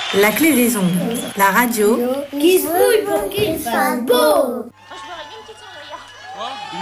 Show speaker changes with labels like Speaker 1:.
Speaker 1: La clé des ondes, la radio
Speaker 2: Qui se mouille pour qu'il fasse beau.